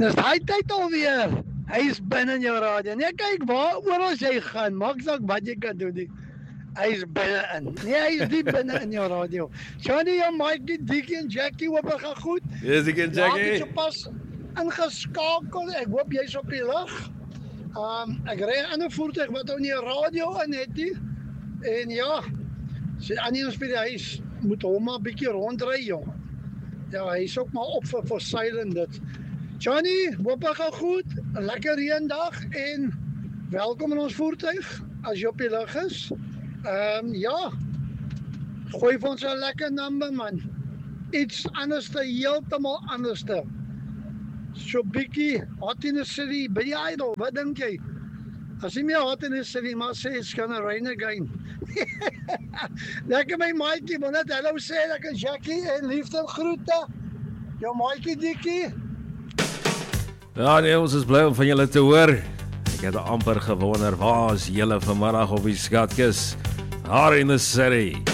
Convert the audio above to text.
Dis hy tyd alweer. Hy is binne in jou radio. Nee, kyk waar oral jy gaan. Maak saak wat jy kan doen nie. Hy is binne in. Nee, hy is nie binne in jou radio. Johnny, jou Mikey, Dickie en Jackie, hoop ek gaan goed. Yes, ek en Jackie. Ja, ek het pas ingeskakel. Ek hoop jy's op die lug. Ek ry 'n ander voertuig wat ou nie 'n radio in het nie. En ja, sy Annie ons by die huis moet hom maar 'n bietjie rondry, jong. Ja, hy is ook maar op vir silent dit. Johnny, hoop ek gaan goed. 'n Lekker reendag en welkom in ons voertuig as jy op die lug is. Ja. Gooi vir ons 'n lekker nummer, man. Iets anderste, heeltemal anderste. So bietjie Hot in the City, by die Idol, wat dink jy? As jy meer Hot in the City maar sê, it's gonna rain again. Lekker my Mikey, maar net hallo sê, lekker Jackie en liefde en groete. Jou Mikey Dickie. Ja, nee, ons is bly om van julle te hoor. Ek het amper gewonder, waar is julle vanmiddag op die skatkis? Hot in the City.